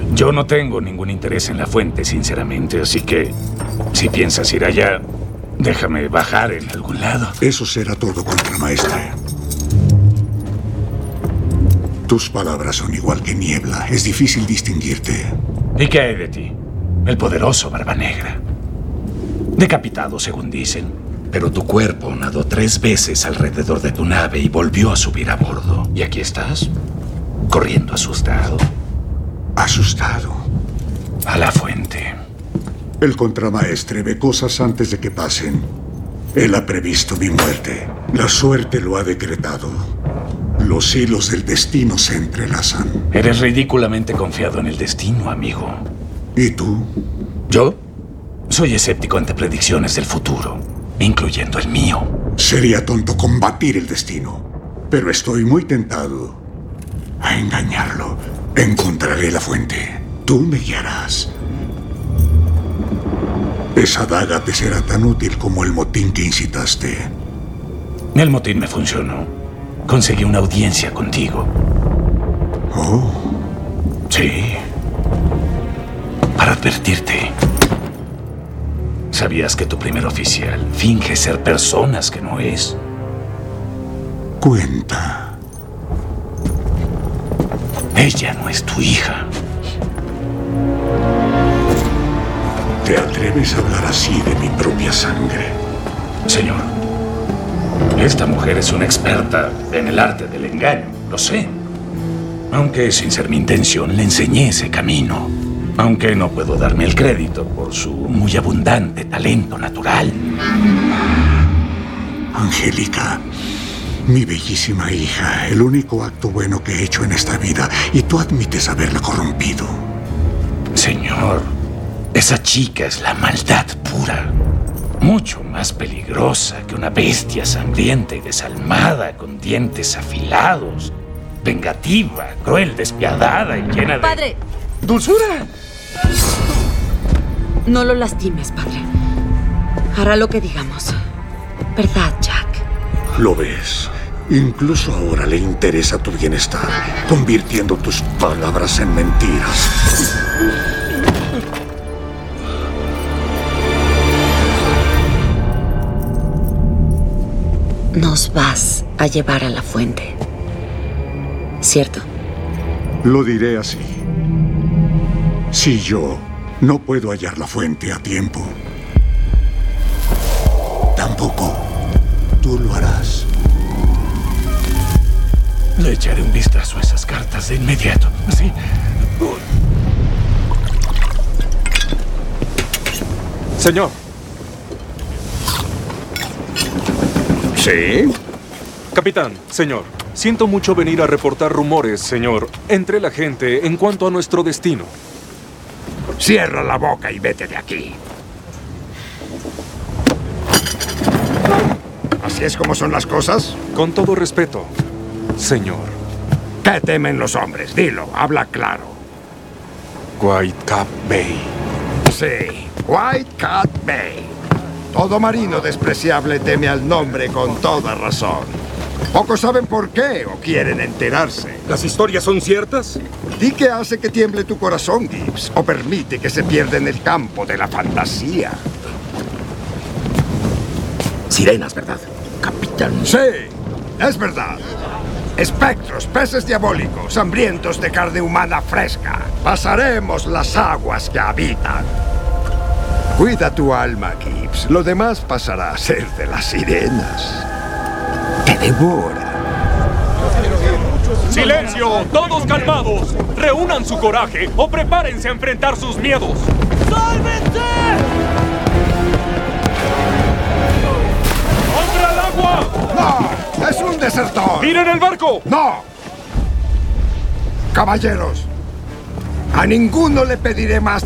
Yo no tengo ningún interés en la fuente, sinceramente, así que si piensas ir allá, déjame bajar en algún lado. Eso será todo, contramaestre. Tus palabras son igual que niebla. Es difícil distinguirte. ¿Y qué hay de ti? El poderoso Barba Negra. Decapitado, según dicen. Pero tu cuerpo nadó 3 veces alrededor de tu nave y volvió a subir a bordo. Y aquí estás, corriendo asustado. ¿Asustado? A la fuente. El contramaestre ve cosas antes de que pasen. Él ha previsto mi muerte. La suerte lo ha decretado. Los hilos del destino se entrelazan. Eres ridículamente confiado en el destino, amigo. ¿Y tú? ¿Yo? Soy escéptico ante predicciones del futuro, incluyendo el mío. Sería tonto combatir el destino, pero estoy muy tentado a engañarlo. Encontraré la fuente. Tú me guiarás. Esa daga te será tan útil como el motín que incitaste. El motín me funcionó. Conseguí una audiencia contigo. Oh. Sí. Para advertirte. ¿Sabías que tu primer oficial finge ser personas que no es? Cuenta. Ella no es tu hija. ¿Te atreves a hablar así de mi propia sangre? Señor, esta mujer es una experta en el arte del engaño, lo sé. Aunque sin ser mi intención, le enseñé ese camino. Aunque no puedo darme el crédito por su muy abundante talento natural. Angélica, mi bellísima hija, el único acto bueno que he hecho en esta vida, y tú admites haberla corrompido. Señor, esa chica es la maldad pura. Mucho más peligrosa que una bestia sangrienta y desalmada con dientes afilados. Vengativa, cruel, despiadada y llena de... ¡Padre! ¡Dulzura! No lo lastimes, padre. Hará lo que digamos. ¿Verdad, Jack? Lo ves. Incluso ahora le interesa tu bienestar, convirtiendo tus palabras en mentiras. Nos vas a llevar a la fuente, ¿cierto? Lo diré así. Si yo no puedo hallar la fuente a tiempo, tampoco tú lo harás. Le echaré un vistazo a esas cartas de inmediato. Sí. Señor. ¿Sí? Capitán, señor. Siento mucho venir a reportar rumores, señor, entre la gente en cuanto a nuestro destino. Cierra la boca y vete de aquí. ¿Así es como son las cosas? Con todo respeto, señor. ¿Qué temen los hombres? Dilo, habla claro. Whitecap Bay. Sí, Whitecap Bay. Todo marino despreciable teme al nombre con toda razón. Pocos saben por qué o quieren enterarse. ¿Las historias son ciertas? Di qué hace que tiemble tu corazón, Gibbs, o permite que se pierda en el campo de la fantasía. Sirenas, ¿verdad, capitán? Sí, es verdad. Espectros, peces diabólicos, hambrientos de carne humana fresca. Pasaremos las aguas que habitan. Cuida tu alma, Gibbs. Lo demás pasará a ser de las sirenas. Te devora. ¡Silencio! ¡Todos calmados! Reúnan su coraje o prepárense a enfrentar sus miedos. ¡Sálvense! ¡Hombre al agua! ¡No! ¡Es un desertor! ¡Miren el barco! ¡No! Caballeros, a ninguno le pediré más